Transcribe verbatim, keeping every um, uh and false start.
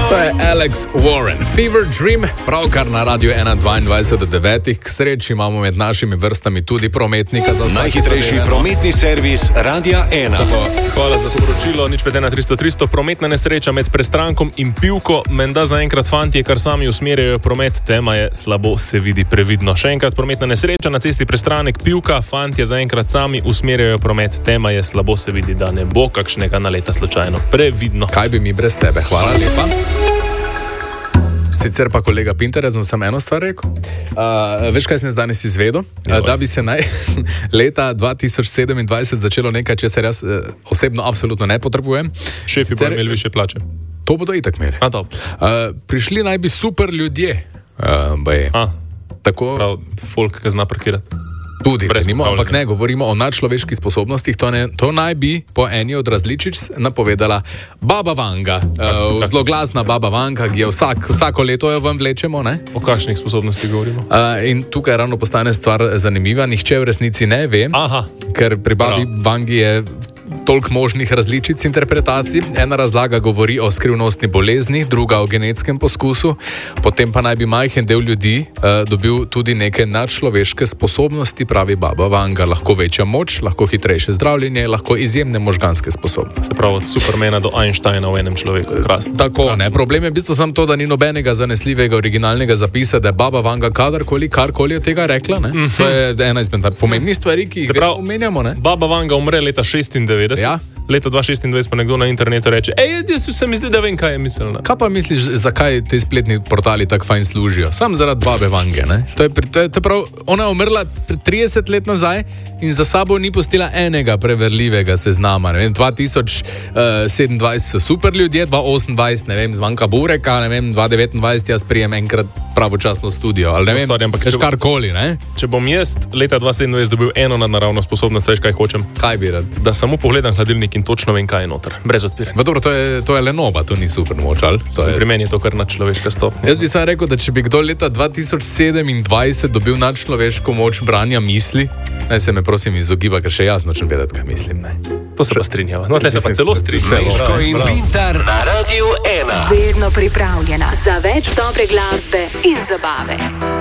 To je Alex Warren, Fever Dream, pravkar na Radiu ena dvaindvajset do devetih. K sreči imamo med našimi vrstami tudi prometnika za vse. Najhitrejši prometni servis Radia ena. Hvala za sporočilo, nič pet ena tristo tristo. Prometna nesreča med Prestrankom in Pivko. Menda zaenkrat fantje, kar sami usmerjajo promet, tema je slabo se vidi previdno. Še enkrat prometna nesreča na cesti Prestranek Pivka. Fantje zaenkrat sami usmerjajo promet, tema je slabo se vidi, da ne bo kakšnega naleta slučajno. Previdno. Kaj bi mi brez tebe? Hvala lepa. Sicer pa kolega Pinter, jaz sem samo eno stvar rekel. Uh, veš, kaj sem danes izvedel? Uh, da bi se naj leta dva tisoč sedemindvajset začelo nekaj, česar jaz uh, osebno absolutno ne potrebujem. Šefi bodo imeli više plače. To bodo itak imeli. A, uh, prišli naj bi super ljudje. Uh, A, tako prav, folk, ki zna parkirati. Tudi, nimo, ampak ne, govorimo o nadčloveških sposobnostih. To, ne, to naj bi po eni od različic napovedala Baba Vanga. Uh, zelo glasna Baba Vanga, ki je vsak, vsako leto jo vam vlečemo. Ne? O kakšnih sposobnostih govorimo? Uh, in tukaj ravno postane stvar zanimiva. Nihče v resnici ne ve, Aha. ker pri Babi Prav. Vangi je toliko možnih različic interpretacij. Ena razlaga govori o skrivnostni bolezni, druga o genetskem poskusu, potem pa naj bi majhen del ljudi uh, dobil tudi neke nadčloveške sposobnosti, pravi Baba Vanga. Lahko večja moč, lahko hitrejše zdravljenje, lahko izjemne možganske sposobnosti. Prav od Supermana do Einsteina v enem človeku. Krasno. Tako, Krasno. ne. Problem je v bistvu samo to, da ni nobenega zanesljivega originalnega zapisa, da je Baba Vanga kadarkoli, karkoli od tega rekla. Ne? Mm-hmm. To je ena izmed pomembnih stvari, ki jih prav omenjamo. Ne? Baba Vanga umre leta šestindevetdeset. Ja. Leta dva tisoč šestindvajset pa nekdo na internetu reče: Ej, jaz se mi zdi, da vem, kaj je mislila. Kaj pa misliš, zakaj te spletni portali tako fajn služijo? Sam zaradi Babe Vange. Ne? To je, to je, to je prav, ona je umrla trideset let nazaj in za sabo ni pustila enega preverljivega seznama. Ne vem, dva tisoč sedemindvajset so super ljudje, dva tisoč osemindvajset, ne vem, zvanka Bureka, ne vem, dva tisoč devetindvajset jaz prijem enkrat pravočasno studio. Ali ne vem, Sorry, ampak, če karkoli, ne? Če bom jaz leta dva tisoč sedemindvajset dobil eno nadnaravno sposobnost, veš, kaj hočem? Kaj bi rad? Da samo pogledam hladilnik in točno vem, kaj je noter. Brez odpiranja. Dobro, to je, to je Lenoba, to ni super moč, ali? To je... Pri meni je to kar nadčloveška stopnja. Jaz bi sam rekel, da če bi kdo leta dva tisoč sedemindvajset dobil nadčloveško moč branja misli, naj se me prosim izogiba, ker še jaz nočem vedeti, kaj mislim. Ne. To se pa strinjava. No, tle se pa celo strinjava. Miško in Pintar na Radiu ena. Vedno pripravljena za več dobre glasbe in zabave.